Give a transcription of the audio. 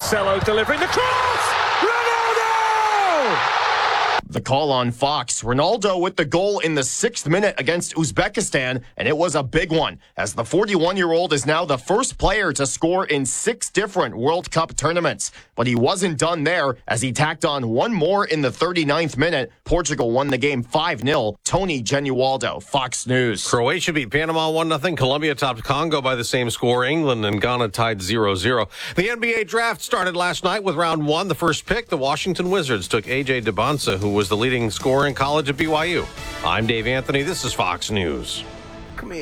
Marcelo delivering the cross! Ronaldo! The call on Fox. Ronaldo with the goal in the 6th minute against Uzbekistan, and it was a big one, as the 41-year-old is now the first player to score in 6 different World Cup tournaments. But he wasn't done there, as he tacked on one more in the 39th minute. Portugal won the game 5-0. Tony Genualdo, Fox News. Croatia beat Panama 1-0. Colombia topped Congo by the same score. England and Ghana tied 0-0. The NBA draft started last night with round 1. The first pick, the Washington Wizards took A.J. Debonsa, who was the leading scorer in college at BYU. I'm Dave Anthony. This is Fox News.